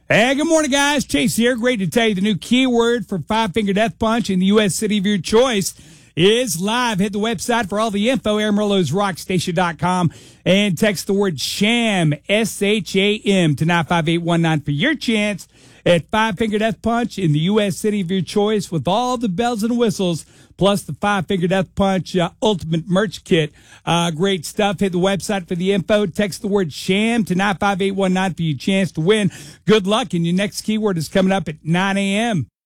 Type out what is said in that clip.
Hey, good morning, guys. Chase here. Great to tell you the new keyword for Five Finger Death Punch in the U.S. city of your choice is live. Hit the website for all the info, Amarillo'sRockStation.com, and text the word SHAM, S-H-A-M, to 95819 for your chance at Five Finger Death Punch in the U.S. city of your choice with all the bells and whistles, plus the Five Finger Death Punch Ultimate Merch Kit. Great stuff. Hit the website for the info. Text the word SHAM to 95819 for your chance to win. Good luck, and your next keyword is coming up at 9 a.m.